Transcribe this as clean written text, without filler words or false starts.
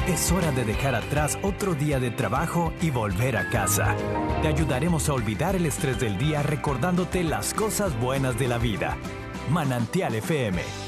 Es hora de dejar atrás otro día de trabajo y volver a casa. Te ayudaremos a olvidar el estrés del día recordándote las cosas buenas de la vida. Manantial FM,